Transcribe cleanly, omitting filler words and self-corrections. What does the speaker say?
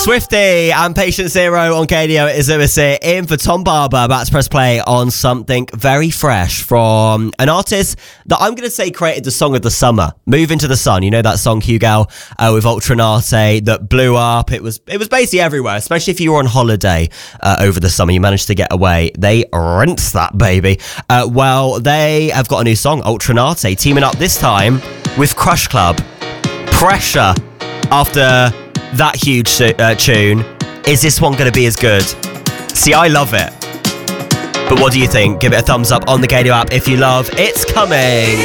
Swifty and Patient Zero on KDO is Izumase in for Tom Barber. About to press play on something very fresh from an artist that I'm going to say created the song of the summer, Move Into the Sun. You know that song, Hugo, with Ultranate that blew up. It was basically everywhere, especially if you were on holiday over the summer. You managed to get away. They rinsed that baby. Well, they have got a new song, Ultranate, teaming up this time with Crush Club. Pressure after that huge tune. Is this one going to be as good? See, I love it. But what do you think? Give it a thumbs up on the KDO app if you love It's Coming.